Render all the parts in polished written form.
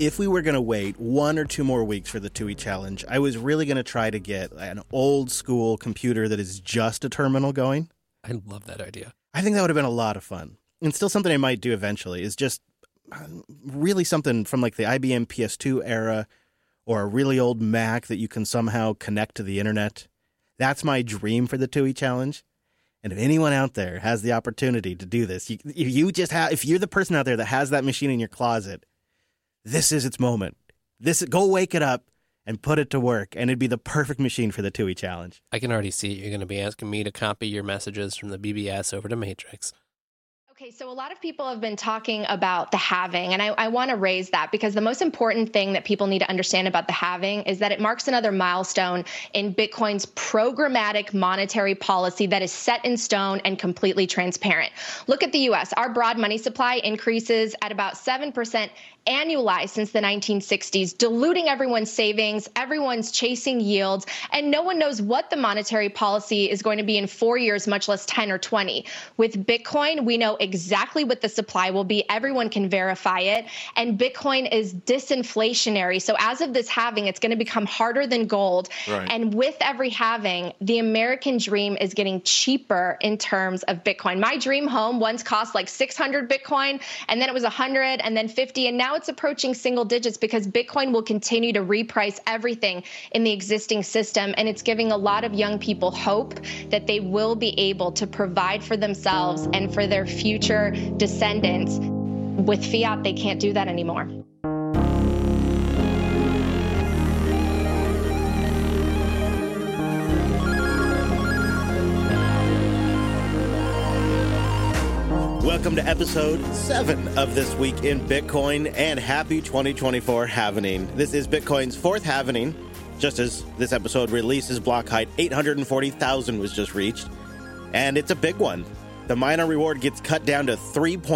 if we were going to wait 1 or 2 more weeks for the TUI challenge, I was really going to try to get an old school computer that is just a terminal going. I love that idea. I think that would have been a lot of fun. And still something I might do eventually is just really something from like the IBM PS2 era or a really old Mac that you can somehow connect to the internet. That's my dream for the TUI challenge. And if anyone out there has the opportunity to do this, if you're the person out there that has that machine in your closet, this is its moment. Go wake it up and put it to work, and it'd be the perfect machine for the TUI challenge. I can already see you're going to be asking me to copy your messages from the BBS over to Matrix. Okay, so a lot of people have been talking about the halving, and I want to raise that because the most important thing that people need to understand about the halving is that it marks another milestone in Bitcoin's programmatic monetary policy that is set in stone and completely transparent. Look at the U.S. Our broad money supply increases at about 7% annualized since the 1960s, diluting everyone's savings, everyone's chasing yields, and no one knows what the monetary policy is going to be in 4 years, much less 10 or 20. With Bitcoin, we know exactly what the supply will be. Everyone can verify it, and Bitcoin is disinflationary. So as of this halving, it's going to become harder than gold. Right. And with every halving, the American dream is getting cheaper in terms of Bitcoin. My dream home once cost like 600 Bitcoin, and then it was 100, and then 50, and now it's approaching single digits because Bitcoin will continue to reprice everything in the existing system. And it's giving a lot of young people hope that they will be able to provide for themselves and for their future descendants. With fiat, they can't do that anymore. Welcome to episode 7 of This Week in Bitcoin, and happy 2024 halvening. This is Bitcoin's 4th halvening. Just as this episode releases, block height 840,000 was just reached, and it's a big one. The miner reward gets cut down to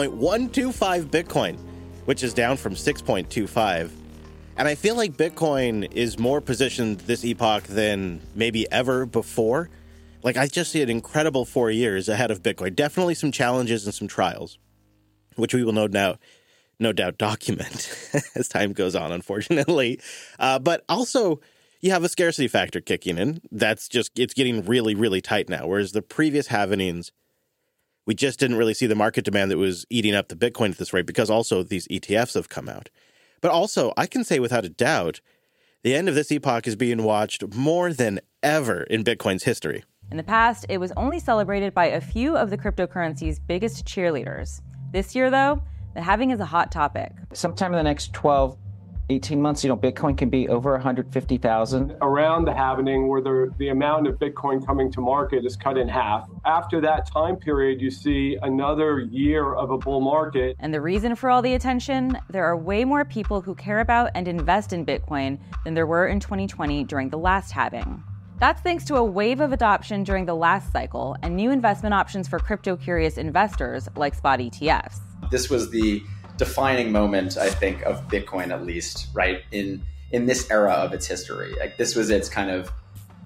3.125 Bitcoin, which is down from 6.25. And I feel like Bitcoin is more positioned this epoch than maybe ever before. Like, I just see an incredible 4 years ahead of Bitcoin. Definitely some challenges and some trials, which we will no doubt document as time goes on, unfortunately. But also, you have a scarcity factor kicking in. It's getting really, really tight now. Whereas the previous halvenings, we just didn't really see the market demand that was eating up the Bitcoin at this rate because also these ETFs have come out. But also, I can say without a doubt, the end of this epoch is being watched more than ever in Bitcoin's history. In the past, it was only celebrated by a few of the cryptocurrency's biggest cheerleaders. This year, though, the halving is a hot topic. Sometime in the next 12, 18 months, Bitcoin can be over 150,000. Around the halvening, where the amount of Bitcoin coming to market is cut in half. After that time period, you see another year of a bull market. And the reason for all the attention? There are way more people who care about and invest in Bitcoin than there were in 2020 during the last halving. That's thanks to a wave of adoption during the last cycle and new investment options for crypto-curious investors like spot ETFs. This was the defining moment, I think, of Bitcoin, at least, right, in this era of its history. Like, this was its kind of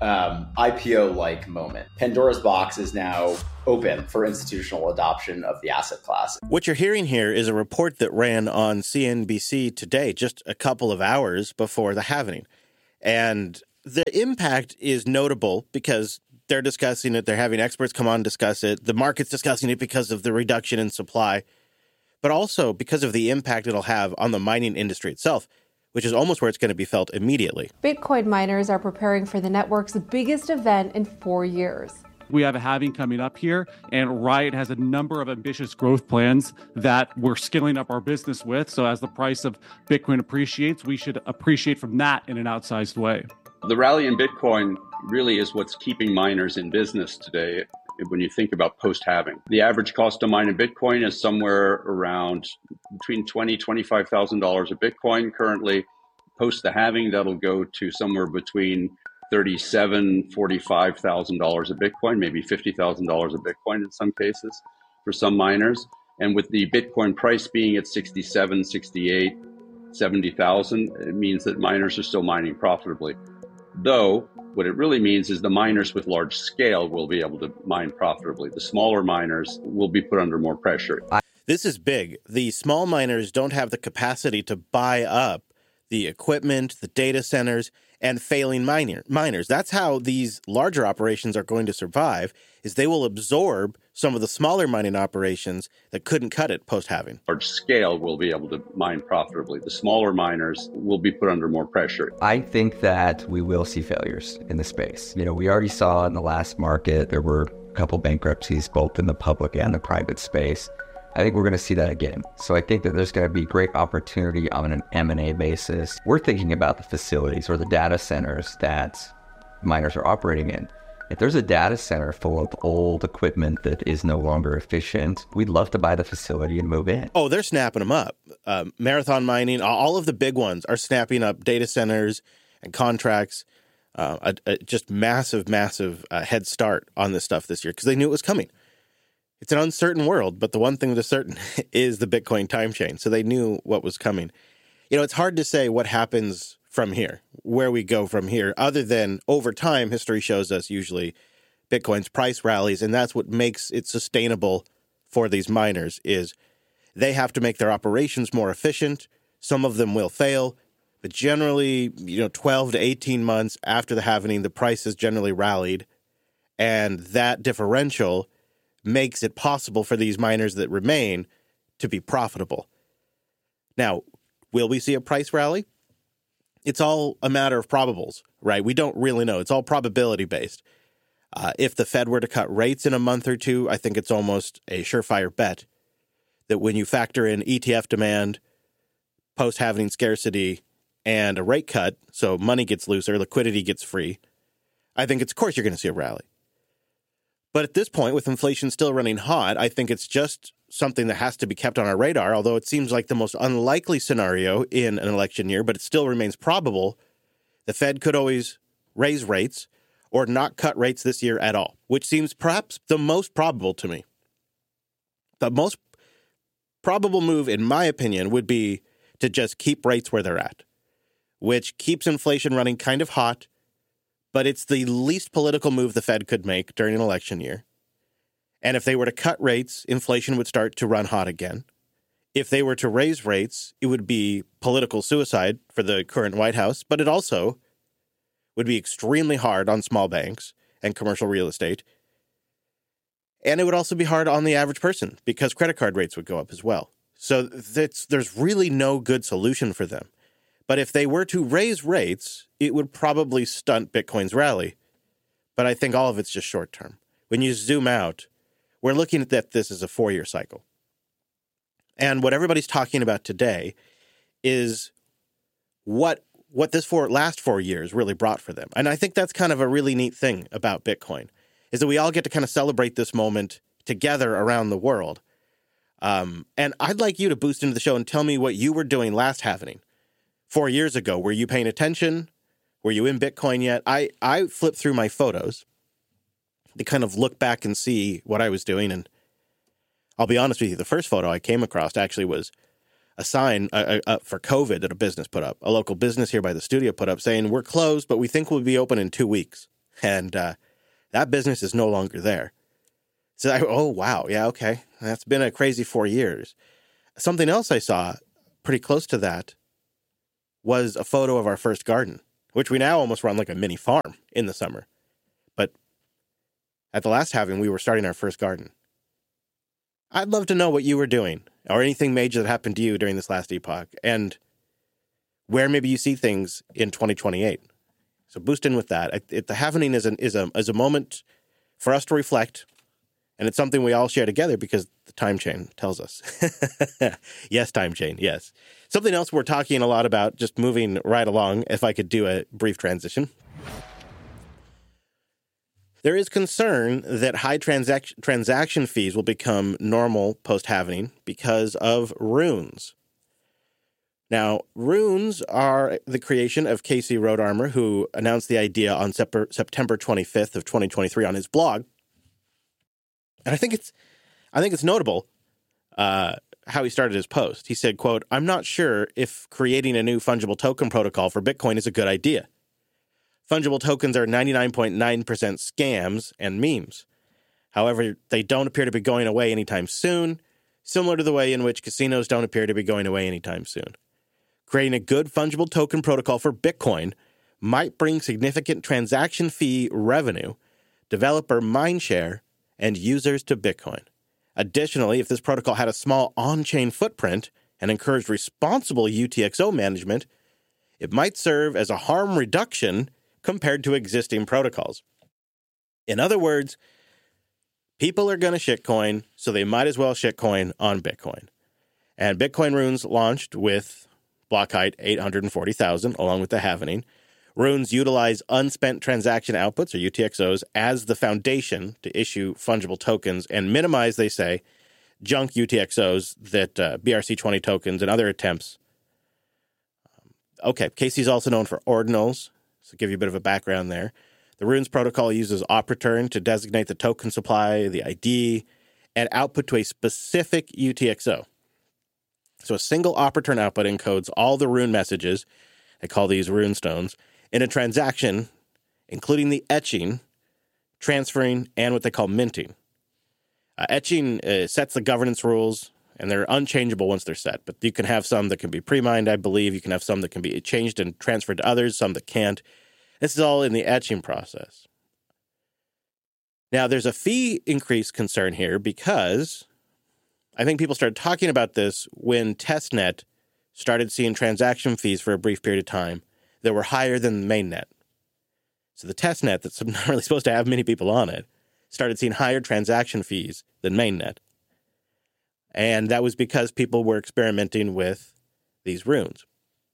IPO-like moment. Pandora's box is now open for institutional adoption of the asset class. What you're hearing here is a report that ran on CNBC today, just a couple of hours before the halvening. And the impact is notable because they're discussing it. They're having experts come on and discuss it. The market's discussing it because of the reduction in supply, but also because of the impact it'll have on the mining industry itself, which is almost where it's going to be felt immediately. Bitcoin miners are preparing for the network's biggest event in 4 years. We have a halving coming up here, and Riot has a number of ambitious growth plans that we're scaling up our business with. So as the price of Bitcoin appreciates, we should appreciate from that in an outsized way. The rally in Bitcoin really is what's keeping miners in business today when you think about post-halving. The average cost to mine a Bitcoin is somewhere around between $20,000 $25,000 a Bitcoin currently. Post the halving, that'll go to somewhere between $37,000 $45,000 a Bitcoin, maybe $50,000 a Bitcoin in some cases for some miners. And with the Bitcoin price being at 67, 68, 70,000, it means that miners are still mining profitably. Though, what it really means is the miners with large scale will be able to mine profitably. The smaller miners will be put under more pressure. This is big. The small miners don't have the capacity to buy up the equipment, the data centers, and failing miners. That's how these larger operations are going to survive, is they will absorb some of the smaller mining operations that couldn't cut it post-halving. Large scale will be able to mine profitably. The smaller miners will be put under more pressure. I think that we will see failures in the space. We already saw in the last market, there were a couple bankruptcies, both in the public and the private space. I think we're going to see that again. So I think that there's going to be great opportunity on an M&A basis. We're thinking about the facilities or the data centers that miners are operating in. If there's a data center full of old equipment that is no longer efficient, we'd love to buy the facility and move in. Oh, they're snapping them up. Marathon Mining, all of the big ones are snapping up data centers and contracts. Just massive head start on this stuff this year because they knew it was coming. It's an uncertain world, but the one thing that's certain is the Bitcoin time chain. So they knew what was coming. It's hard to say what happens from here, where we go from here, other than over time, history shows us usually Bitcoin's price rallies, and that's what makes it sustainable for these miners is they have to make their operations more efficient. Some of them will fail, but generally, 12 to 18 months after the halving, the price has generally rallied, and that differential makes it possible for these miners that remain to be profitable. Now, will we see a price rally? It's all a matter of probables, right? We don't really know. It's all probability based. If the Fed were to cut rates in a month or two, I think it's almost a surefire bet that when you factor in ETF demand, post-halving scarcity, and a rate cut, so money gets looser, liquidity gets free, I think of course you're going to see a rally. But at this point, with inflation still running hot, I think it's just something that has to be kept on our radar, although it seems like the most unlikely scenario in an election year, but it still remains probable. The Fed could always raise rates or not cut rates this year at all, which seems perhaps the most probable to me. The most probable move, in my opinion, would be to just keep rates where they're at, which keeps inflation running kind of hot, but it's the least political move the Fed could make during an election year. And if they were to cut rates, inflation would start to run hot again. If they were to raise rates, it would be political suicide for the current White House, but it also would be extremely hard on small banks and commercial real estate. And it would also be hard on the average person because credit card rates would go up as well. So there's really no good solution for them. But if they were to raise rates, it would probably stunt Bitcoin's rally. But I think all of it's just short term. When you zoom out, we're looking at that this is a 4-year cycle. And what everybody's talking about today is what this last 4 years really brought for them. And I think that's kind of a really neat thing about Bitcoin, is that we all get to kind of celebrate this moment together around the world. And I'd like you to boost into the show and tell me what you were doing last halving. 4 years ago, were you paying attention? Were you in Bitcoin yet? I flipped through my photos to kind of look back and see what I was doing. And I'll be honest with you, the first photo I came across actually was a sign for COVID that a business put up. A local business here by the studio put up saying, we're closed, but we think we'll be open in 2 weeks. And that business is no longer there. So oh, wow. Yeah, okay. That's been a crazy 4 years. Something else I saw pretty close to that was a photo of our first garden, which we now almost run like a mini farm in the summer. But at the last halving, we were starting our first garden. I'd love to know what you were doing or anything major that happened to you during this last epoch and where maybe you see things in 2028. So boost in with that. The halving is a moment for us to reflect, and it's something we all share together because the time chain tells us. Yes, time chain, yes. Something else we're talking a lot about, just moving right along, if I could do a brief transition. There is concern that high transaction fees will become normal post-halving because of runes. Now, runes are the creation of Casey Rodarmor, who announced the idea on September 25th of 2023 on his blog. And I think it's notable how he started his post. He said, quote, "I'm not sure if creating a new fungible token protocol for Bitcoin is a good idea. Fungible tokens are 99.9% scams and memes. However, they don't appear to be going away anytime soon, similar to the way in which casinos don't appear to be going away anytime soon. Creating a good fungible token protocol for Bitcoin might bring significant transaction fee revenue, developer mindshare, and users to Bitcoin. Additionally, if this protocol had a small on-chain footprint and encouraged responsible UTXO management, it might serve as a harm reduction compared to existing protocols. In other words, people are going to shitcoin, so they might as well shitcoin on Bitcoin. And Bitcoin Runes launched with block height 840,000, along with the halvening. Runes utilize unspent transaction outputs, or UTXOs, as the foundation to issue fungible tokens and minimize, they say, junk UTXOs that BRC20 tokens and other attempts. Okay, Casey's also known for ordinals, so give you a bit of a background there. The Runes protocol uses OP_RETURN to designate the token supply, the ID, and output to a specific UTXO. So a single OP_RETURN output encodes all the Rune messages, they call these Rune stones, in a transaction, including the etching, transferring, and what they call minting. Etching sets the governance rules, and they're unchangeable once they're set. But you can have some that can be pre-mined, I believe. You can have some that can be changed and transferred to others, some that can't. This is all in the etching process. Now, there's a fee increase concern here because I think people started talking about this when testnet started seeing transaction fees for a brief period of time that were higher than the mainnet. So the testnet, that's not really supposed to have many people on it, started seeing higher transaction fees than mainnet. And that was because people were experimenting with these runes.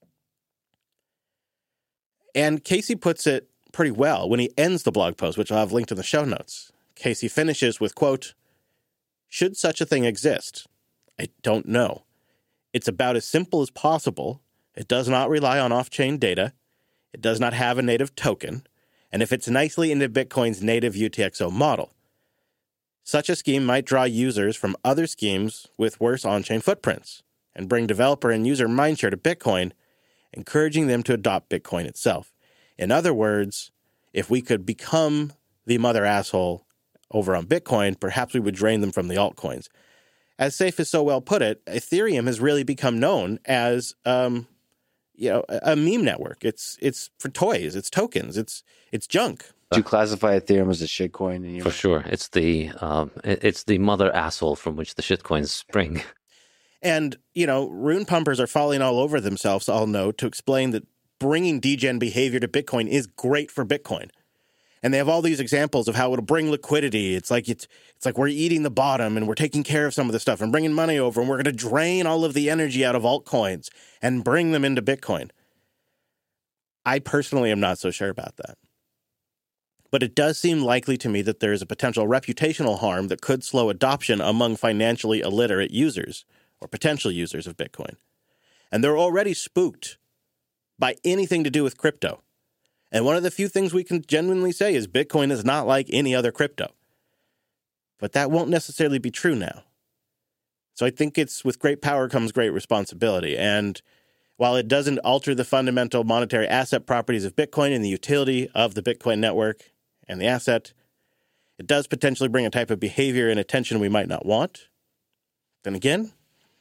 And Casey puts it pretty well when he ends the blog post, which I'll have linked in the show notes. Casey finishes with, quote, "Should such a thing exist? I don't know. It's about as simple as possible. It does not rely on off-chain data. It does not have a native token. And it fits nicely into Bitcoin's native UTXO model. Such a scheme might draw users from other schemes with worse on-chain footprints and bring developer and user mindshare to Bitcoin, encouraging them to adopt Bitcoin itself. In other words, if we could become the mother asshole over on Bitcoin, perhaps we would drain them from the altcoins." As Saif has so well put it, Ethereum has really become known as a meme network. It's for toys, it's tokens, it's junk. Do you classify Ethereum as a shitcoin? For sure, it's the mother asshole from which the shitcoins spring. And rune pumpers are falling all over themselves, I'll note, to explain that bringing degen behavior to Bitcoin is great for Bitcoin. And they have all these examples of how it'll bring liquidity. It's like we're eating the bottom and we're taking care of some of the stuff and bringing money over, and we're going to drain all of the energy out of altcoins and bring them into Bitcoin. I personally am not so sure about that. But it does seem likely to me that there is a potential reputational harm that could slow adoption among financially illiterate users or potential users of Bitcoin. And they're already spooked by anything to do with crypto. And one of the few things we can genuinely say is Bitcoin is not like any other crypto. But that won't necessarily be true now. So I think it's with great power comes great responsibility. And while it doesn't alter the fundamental monetary asset properties of Bitcoin and the utility of the Bitcoin network and the asset, it does potentially bring a type of behavior and attention we might not want. Then again,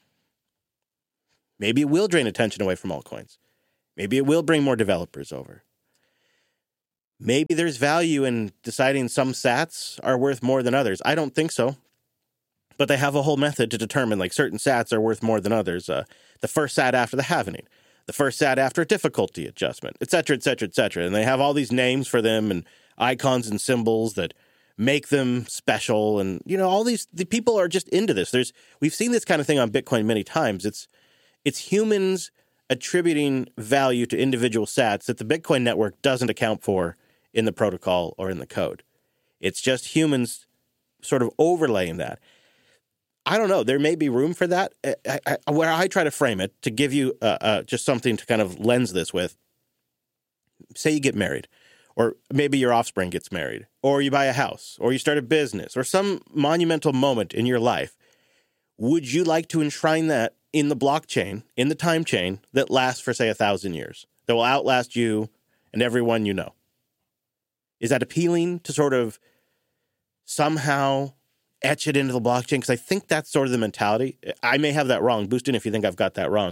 maybe it will drain attention away from altcoins. Maybe it will bring more developers over. Maybe there's value in deciding some sats are worth more than others. I don't think so. But they have a whole method to determine, like, certain sats are worth more than others. The first sat after the halvening, the first sat after a difficulty adjustment, et cetera, et cetera, et cetera. And they have all these names for them and icons and symbols that make them special. And, the people are just into this. We've seen this kind of thing on Bitcoin many times. It's humans attributing value to individual sats that the Bitcoin network doesn't account for in the protocol or in the code. It's just humans sort of overlaying that. I don't know. There may be room for that. Where I try to frame it, to give you just something to kind of lens this with, say you get married, or maybe your offspring gets married, or you buy a house, or you start a business, or some monumental moment in your life. Would you like to enshrine that in the blockchain, in the time chain that lasts for, say, 1,000 years, that will outlast you and everyone you know? Is that appealing to sort of somehow etch it into the blockchain? Because I think that's sort of the mentality. I may have that wrong. Boost in if you think I've got that wrong.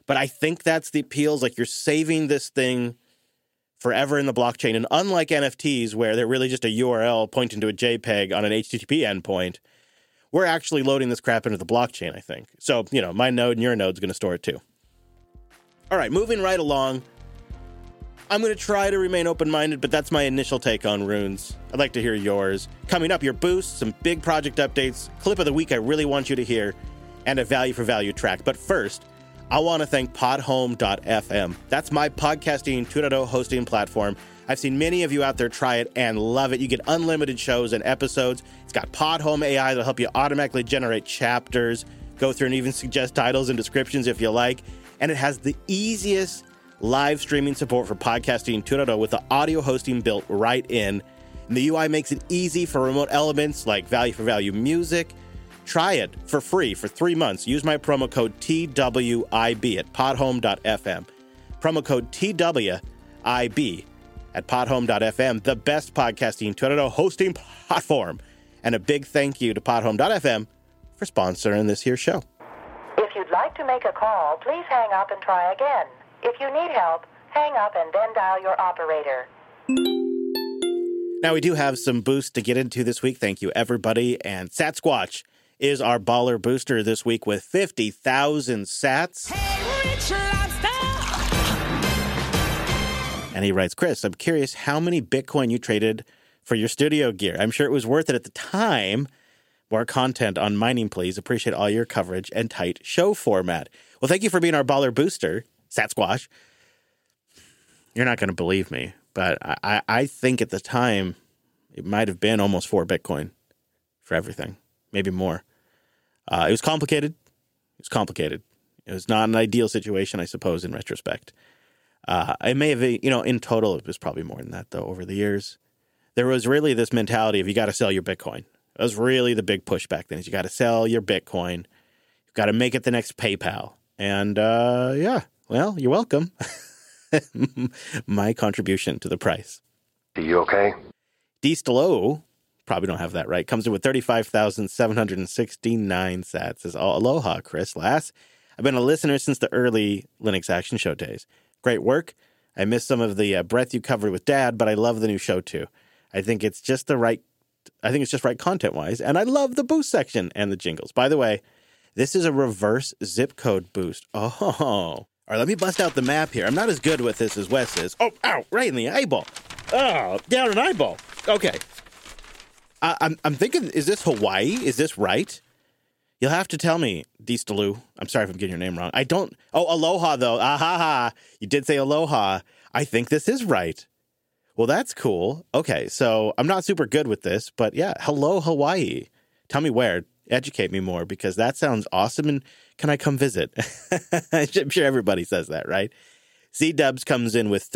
But I think that's the appeals. Like, you're saving this thing forever in the blockchain. And unlike NFTs, where they're really just a URL pointing to a JPEG on an HTTP endpoint, we're actually loading this crap into the blockchain, I think. So, my node and your node's going to store it too. All right, moving right along. I'm going to try to remain open-minded, but that's my initial take on runes. I'd like to hear yours. Coming up, your boosts, some big project updates, clip of the week I really want you to hear, and a value-for-value track. But first, I want to thank Podhome.fm. That's my podcasting 2.0 hosting platform. I've seen many of you out there try it and love it. You get unlimited shows and episodes. It's got Podhome AI that'll help you automatically generate chapters, go through and even suggest titles and descriptions if you like. And it has the easiest live streaming support for podcasting 2.0 with the audio hosting built right in. And the UI makes it easy for remote elements like value-for-value music. Try it for free for 3 months. Use my promo code TWIB at podhome.fm. Promo code TWIB at podhome.fm, the best podcasting 2.0 hosting platform. And a big thank you to podhome.fm for sponsoring this here show. If you'd like to make a call, please hang up and try again. If you need help, hang up and then dial your operator. Now, we do have some boosts to get into this week. Thank you, everybody. And Satsquatch is our baller booster this week with 50,000 sats. Hey, Rich Lobster! And he writes, Chris, I'm curious how many Bitcoin you traded for your studio gear. I'm sure it was worth it at the time. More content on mining, please. Appreciate all your coverage and tight show format. Well, thank you for being our baller booster, Satsquatch. You're not going to believe me, but I think at the time it might have been almost 4 Bitcoin for everything, maybe more. It was complicated. It was not an ideal situation, I suppose, in retrospect. I may have, in total, it was probably more than that, though, over the years. There was really this mentality of you got to sell your Bitcoin. That was really the big push back then, is you got to sell your Bitcoin. You've got to make it the next PayPal. And, yeah, well, you're welcome. My contribution to the price. Are you okay? D. Stalo, probably don't have that right, comes in with 35,769 sats. Says, oh, aloha, Chris Lass. I've been a listener since the early Linux Action Show days. Great work. I missed some of the breadth you covered with Dad, but I love the new show too. I think it's just right content-wise, and I love the boost section and the jingles. By the way, this is a reverse zip code boost. Oh, all right, let me bust out the map here. I'm not as good with this as Wes is. Oh, ow, right in the eyeball. Oh, down an eyeball. Okay. I'm thinking, is this Hawaii? Is this right? You'll have to tell me, Deestalu. I'm sorry if I'm getting your name wrong. I don't. Oh, aloha, though. Ah-ha-ha. You did say aloha. I think this is right. Well, that's cool. Okay, so I'm not super good with this, but yeah, hello, Hawaii. Tell me where. Educate me more, because that sounds awesome, and can I come visit? I'm sure everybody says that, right? C-Dubs comes in with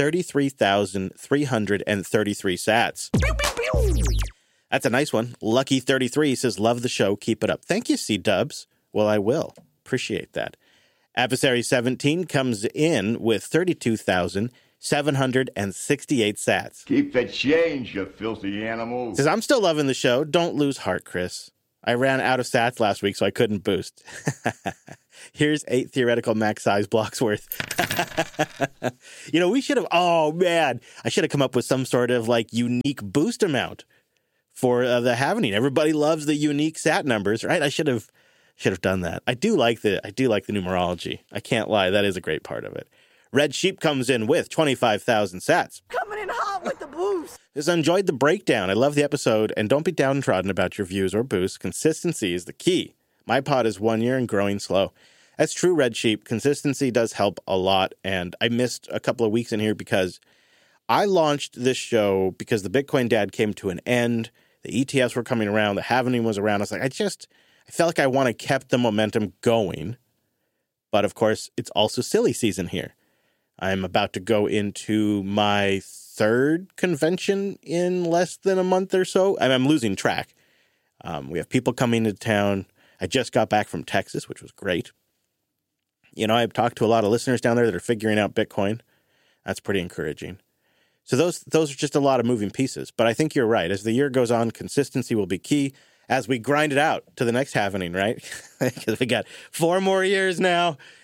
33,333 sats. That's a nice one. Lucky33 says, love the show. Keep it up. Thank you, C-Dubs. Well, I will. Appreciate that. Adversary 17 comes in with 32,768 sats. Keep the change, you filthy animals. Says, I'm still loving the show. Don't lose heart, Chris. I ran out of sats last week, so I couldn't boost. Here's 8 theoretical max size blocks worth. We should have, oh man, I should have come up with some sort of unique boost amount for the Happening. Everybody loves the unique sat numbers, right? I should have done that. I do like the numerology. I can't lie. That is a great part of it. Red Sheep comes in with 25,000 sats. Coming in hot with the boost. Just enjoyed the breakdown. I love the episode, and don't be downtrodden about your views or boosts. Consistency is the key. My pod is 1 year and growing slow. That's true, Red Sheep. Consistency does help a lot, and I missed a couple of weeks in here because I launched this show because the Bitcoin Dad came to an end. The ETFs were coming around. The Happening was around. I was like, I felt like I want to keep the momentum going. But, of course, it's also silly season here. I'm about to go into my 3rd convention in less than a month or so. I'm losing track. We have people coming to town. I just got back from Texas, which was great. I've talked to a lot of listeners down there that are figuring out Bitcoin. That's pretty encouraging. So those are just a lot of moving pieces. But I think you're right. As the year goes on, consistency will be key as we grind it out to the next Happening, right? Because we got 4 more years now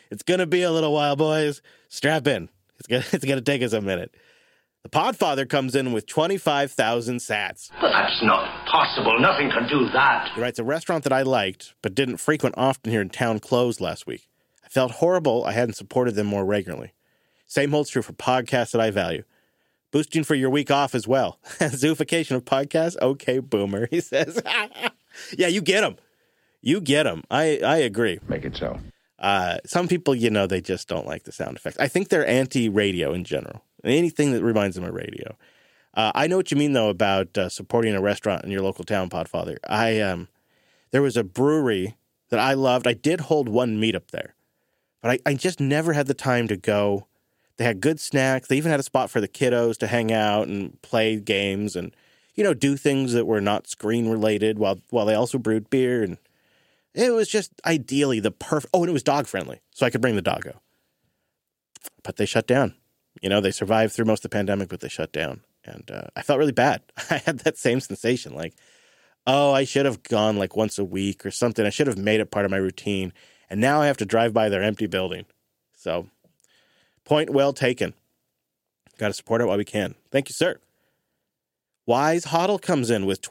It's going to be a little while, boys. Strap in. It's gonna take us a minute. The Podfather comes in with 25,000 sats. But that's not possible. Nothing can do that. He writes, a restaurant that I liked but didn't frequent often here in town closed last week. I felt horrible I hadn't supported them more regularly. Same holds true for podcasts that I value. Boosting for your week off as well. Zoofication of podcasts? Okay, boomer, he says. Yeah, you get them. You get them. I agree. Make it so. Some people, they just don't like the sound effects. I think they're anti-radio in general. Anything that reminds them of radio. I know what you mean, though, about supporting a restaurant in your local town, Podfather. There was a brewery that I loved. I did hold one meetup there, but I just never had the time to go. They had good snacks. They even had a spot for the kiddos to hang out and play games and, do things that were not screen-related while they also brewed beer. And it was just ideally the perfect... Oh, and it was dog-friendly, so I could bring the doggo. But they shut down. They survived through most of the pandemic, but they shut down. And I felt really bad. I had that same sensation, like, oh, I should have gone like once a week or something. I should have made it part of my routine. And now I have to drive by their empty building. So, point well taken. Got to support it while we can. Thank you, sir. Wise Hoddle comes in with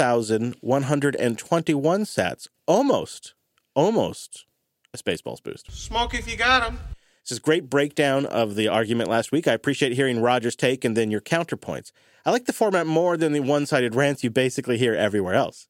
12,121 sats. Almost a Spaceballs boost. Smoke if you got 'em. This is a great breakdown of the argument last week. I appreciate hearing Roger's take and then your counterpoints. I like the format more than the one-sided rants you basically hear everywhere else.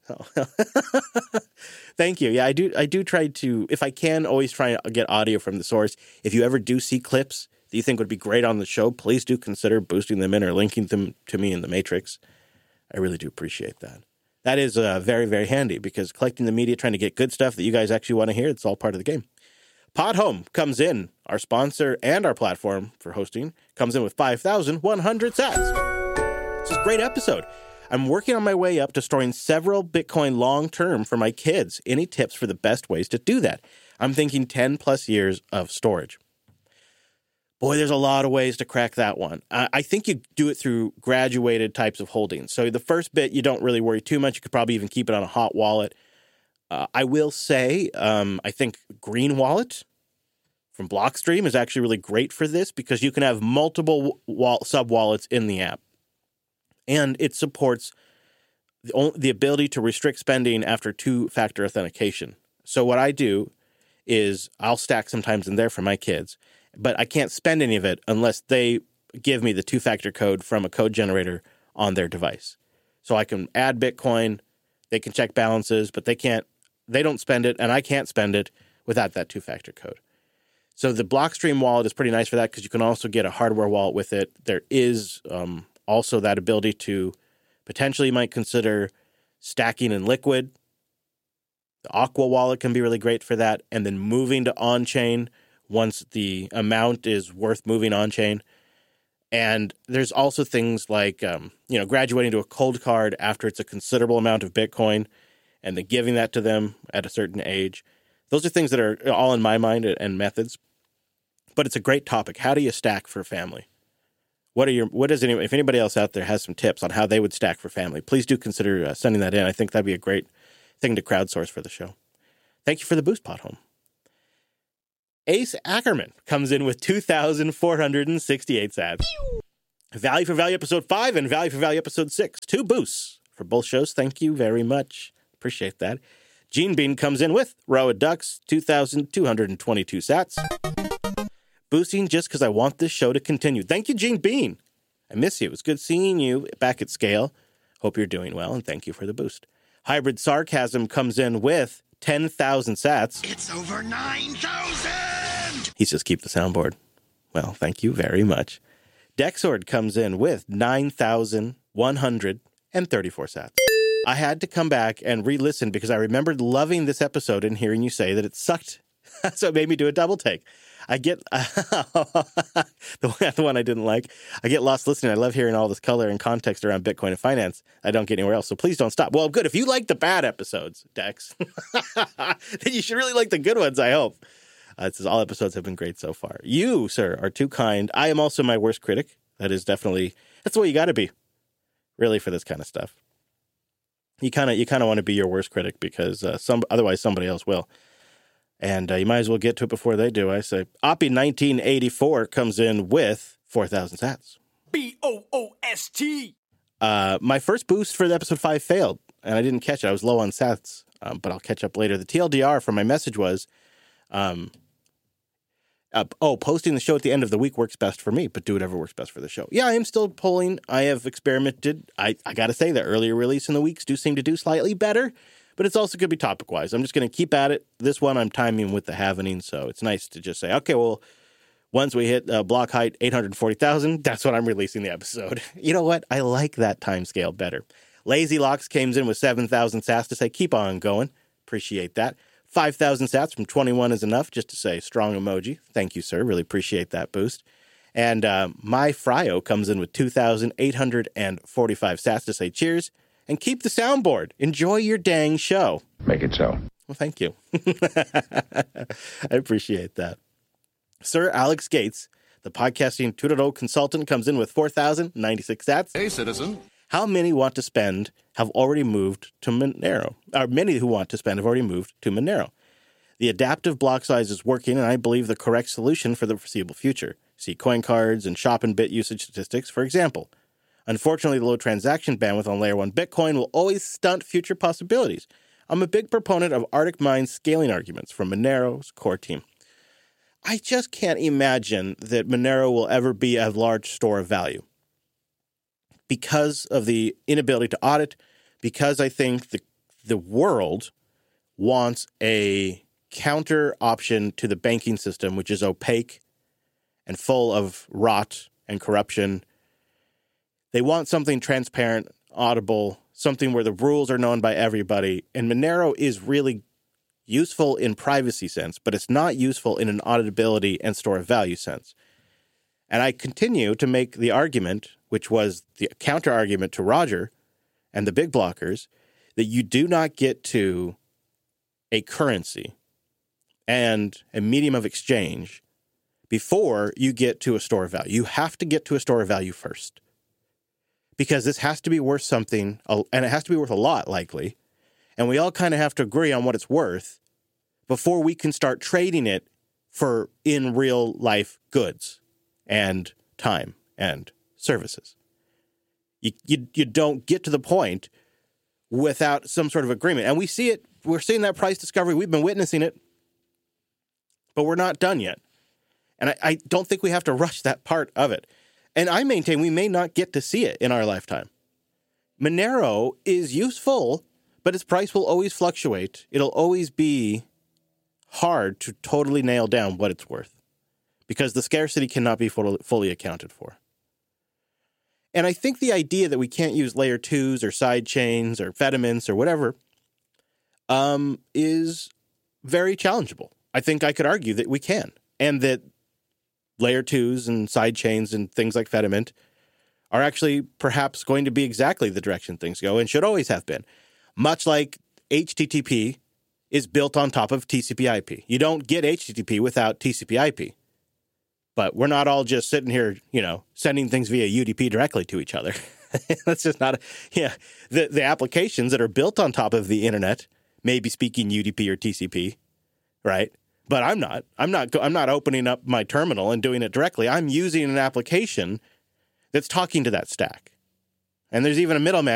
Thank you. Yeah, I do try to, if I can, always try and get audio from the source. If you ever do see clips that you think would be great on the show, please do consider boosting them in or linking them to me in the Matrix. I really do appreciate that. That is very, very handy because collecting the media, trying to get good stuff that you guys actually want to hear, it's all part of the game. Podhome comes in, our sponsor and our platform for hosting, comes in with 5,100 sats. This is a great episode. I'm working on my way up to storing several Bitcoin long-term for my kids. Any tips for the best ways to do that? I'm thinking 10 plus years of storage. Boy, there's a lot of ways to crack that one. I think you do it through graduated types of holdings. So the first bit, you don't really worry too much. You could probably even keep it on a hot wallet. I will say, I think Green Wallet from Blockstream is actually really great for this because you can have multiple sub-wallets in the app. And it supports the ability to restrict spending after two-factor authentication. So what I do is I'll stack sometimes in there for my kids, but I can't spend any of it unless they give me the two-factor code from a code generator on their device. So I can add Bitcoin, they can check balances, but they don't spend it, and I can't spend it without that two-factor code. So the Blockstream wallet is pretty nice for that because you can also get a hardware wallet with it. There is also that ability to potentially you might consider stacking in Liquid. The Aqua wallet can be really great for that. And then moving to on-chain once the amount is worth moving on-chain. And there's also things like, graduating to a cold card after it's a considerable amount of Bitcoin and then giving that to them at a certain age. Those are things that are all in my mind and methods. But it's a great topic. How do you stack for family? If anybody else out there has some tips on how they would stack for family, please do consider sending that in. I think that'd be a great thing to crowdsource for the show. Thank you for the boost, Podhome. Ace Ackerman comes in with 2,468 sats. Value for Value episode 5 and Value for Value episode 6. 2 boosts for both shows. Thank you very much. Appreciate that. Gene Bean comes in with Roa Ducks, 2,222 sats. Boosting just because I want this show to continue. Thank you, Gene Bean. I miss you. It was good seeing you back at scale. Hope you're doing well, and thank you for the boost. Hybrid Sarcasm comes in with 10,000 sats. It's over 9,000! He says, keep the soundboard. Well, thank you very much. Dexord comes in with 9,134 sats. I had to come back and re-listen because I remembered loving this episode and hearing you say that it sucked. So it made me do a double take. I get the one I didn't like. I get lost listening. I love hearing all this color and context around Bitcoin and finance. I don't get anywhere else. So please don't stop. Well, good. If you like the bad episodes, Dex, then you should really like the good ones, I hope. It says all episodes have been great so far. You, sir, are too kind. I am also my worst critic. That's the way you got to be, really, for this kind of stuff. You kind of want to be your worst critic because otherwise somebody else will. And you might as well get to it before they do. I say, Oppie 1984 comes in with 4,000 sats. BOOST. My first boost for the episode 5 failed, and I didn't catch it. I was low on sats, but I'll catch up later. The TLDR from my message was, posting the show at the end of the week works best for me, but do whatever works best for the show. Yeah, I am still polling. I have experimented. I got to say, the earlier release in the weeks do seem to do slightly better, but it's also going to be topic-wise. I'm just going to keep at it. This one I'm timing with the Happening, so it's nice to just say, okay, well, once we hit block height 840,000, that's when I'm releasing the episode. You know what? I like that time scale better. Lazy Locks came in with 7,000 sats to say, keep on going. Appreciate that. 5,000 sats from 21 is enough, just to say strong emoji. Thank you, sir. Really appreciate that boost. And My Fryo comes in with 2,845 sats to say cheers. And keep the soundboard. Enjoy your dang show. Make it so. Well, thank you. I appreciate that. Sir Alex Gates, the podcasting 2.0 consultant, comes in with 4,096 sats. Hey, citizen. How many want to spend have already moved to Monero? Or many who want to spend have already moved to Monero. The adaptive block size is working, and I believe the correct solution for the foreseeable future. See coin cards and shop and bit usage statistics, for example. Unfortunately, the low transaction bandwidth on Layer 1 Bitcoin will always stunt future possibilities. I'm a big proponent of Arctic Mind's scaling arguments from Monero's core team. I just can't imagine that Monero will ever be a large store of value because of the inability to audit, because I think the world wants a counter option to the banking system, which is opaque and full of rot and corruption. They want something transparent, audible, something where the rules are known by everybody. And Monero is really useful in privacy sense, but it's not useful in an auditability and store of value sense. And I continue to make the argument, which was the counter argument to Roger and the big blockers, that you do not get to a currency and a medium of exchange before you get to a store of value. You have to get to a store of value first. Because this has to be worth something, and it has to be worth a lot, likely. And we all kind of have to agree on what it's worth before we can start trading it for in real life goods and time and services. You don't get to the point without some sort of agreement. And we see it. We're seeing that price discovery. We've been witnessing it. But we're not done yet. And I don't think we have to rush that part of it. And I maintain we may not get to see it in our lifetime. Monero is useful, but its price will always fluctuate. It'll always be hard to totally nail down what it's worth because the scarcity cannot be fully accounted for. And I think the idea that we can't use layer 2s or side chains or Fediments or whatever is very challengeable. I think I could argue that we can, and that layer 2s and side chains and things like Fediment are actually perhaps going to be exactly the direction things go and should always have been. Much like HTTP is built on top of TCP/IP. You don't get HTTP without TCP/IP. But we're not all just sitting here, sending things via UDP directly to each other. That's just not the applications that are built on top of the internet may be speaking UDP or TCP, right? But I'm not opening up my terminal and doing it directly. I'm using an application that's talking to that stack. And there's even a middleman